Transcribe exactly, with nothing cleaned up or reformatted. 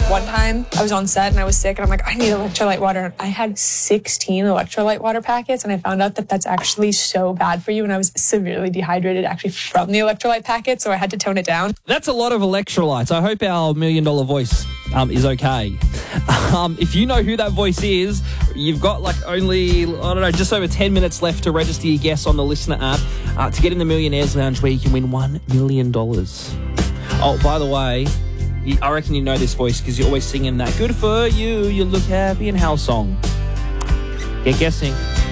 One time I was on set and I was sick and I'm like, I need electrolyte water. I had sixteen electrolyte water packets and I found out that that's actually so bad for you. And I was severely dehydrated actually from the electrolyte packet. So I had to tone it down. That's a lot of electrolytes. I hope our million dollar voice um, is okay. Um, if you know who that voice is, you've got like only, I don't know, just over ten minutes left to register your guess on the Listener app uh, to get in the Millionaires Lounge where you can win one million dollars. Oh, by the way, I reckon you know this voice because you're always singing that "Good for you, you look happy" and how song. Get guessing.